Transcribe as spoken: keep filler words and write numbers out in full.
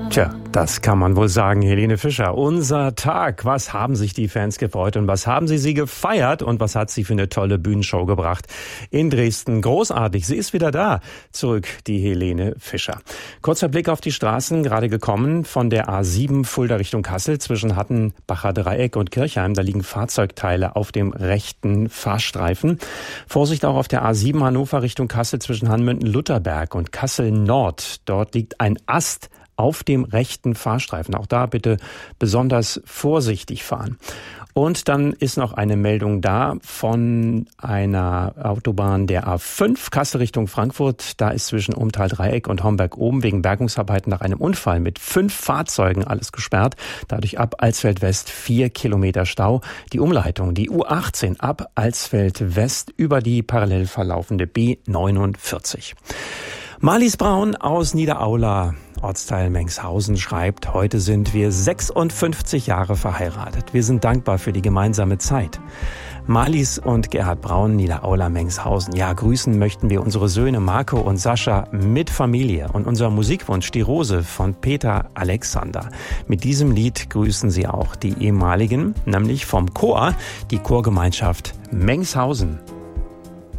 Tja, das kann man wohl sagen, Helene Fischer. Unser Tag. Was haben sich die Fans gefreut und was haben sie sie gefeiert und was hat sie für eine tolle Bühnenshow gebracht in Dresden? Großartig. Sie ist wieder da. Zurück, die Helene Fischer. Kurzer Blick auf die Straßen, gerade gekommen von der A sieben Fulda Richtung Kassel zwischen Hattenbacher Dreieck und Kirchheim. Da liegen Fahrzeugteile auf dem rechten Fahrstreifen. Vorsicht auch auf der A sieben Hannover Richtung Kassel zwischen Hanmünden-Lutherberg und Kassel Nord. Dort liegt ein Ast auf dem rechten Fahrstreifen. Auch da bitte besonders vorsichtig fahren. Und dann ist noch eine Meldung da von einer Autobahn der A fünf, Kassel Richtung Frankfurt. Da ist zwischen Umtal-Dreieck und Homberg oben wegen Bergungsarbeiten nach einem Unfall mit fünf Fahrzeugen alles gesperrt. Dadurch ab Alsfeld West vier Kilometer Stau. Die Umleitung, die U achtzehn ab Alsfeld West über die parallel verlaufende B neunundvierzig. Marlies Braun aus Niederaula, Ortsteil Mengshausen, schreibt: Heute sind wir sechsundfünfzig Jahre verheiratet. Wir sind dankbar für die gemeinsame Zeit. Marlies und Gerhard Braun, Niederaula, Mengshausen. Ja, grüßen möchten wir unsere Söhne Marco und Sascha mit Familie und unser Musikwunsch Die Rose von Peter Alexander. Mit diesem Lied grüßen sie auch die ehemaligen, nämlich vom Chor, die Chorgemeinschaft Mengshausen.